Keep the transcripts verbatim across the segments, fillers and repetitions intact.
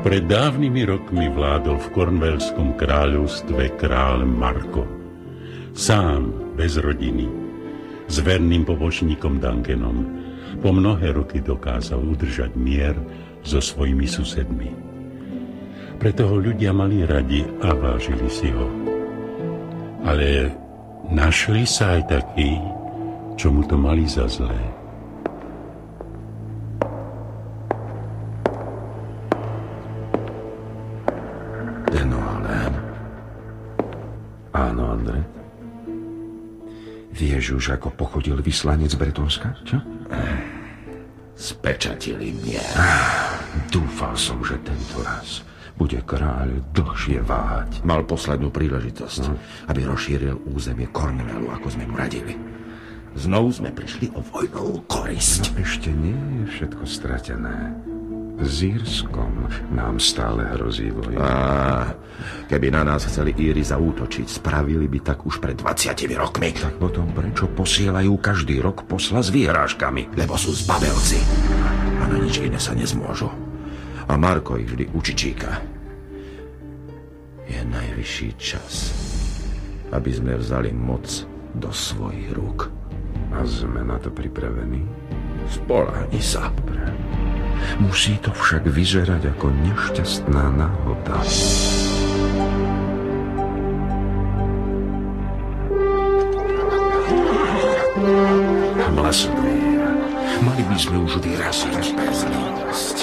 Pred dávnymi rokmi vládol v Cornwallskom kráľovstve kráľ Marko. Sám, bez rodiny, s verným pobočníkom Duncanom, po mnohé roky dokázal udržať mier so svojimi susedmi. Preto ho ľudia mali radi a vážili si ho. Ale našli sa aj takí, čo mu to mali za zlé. Denolén. Áno, Andre. Vieš už, ako pochodil vyslanec Bretonska, čo? Spečatili mier. Dúfal som, že tento raz bude kráľ dlhšie váhať. Mal poslednú príležitosť, no. aby rozšíril územie Cornwallu, ako sme mu radili. Znovu sme prišli o vojnovú korisť. No ešte nie je všetko stratené. S Írskom nám stále hrozí vojna. Á, keby na nás chceli Íri zaútočiť, spravili by tak už pred dvadsiatimi rokmi. Tak potom prečo posielajú každý rok posla s výhrážkami? Lebo sú zbabelci a na nič iné sa nezmôžu. A Marko ich vždy učičíka. Je najvyšší čas, aby sme vzali moc do svojich rúk. A sme na to pripravení? Spoľahni sa. Musí to však vyzerať ako nešťastná náhoda. Hlasovia. Mali by sme už vyraziť. Bezlítosť.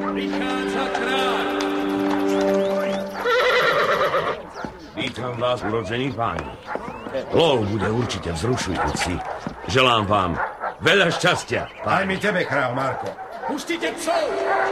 Vítam vás, urodzení páni. Lov bude určite vzrušujúci. Želám vám veľa šťastia. Aj mi tebe, kráľ Marko. Pustite psov!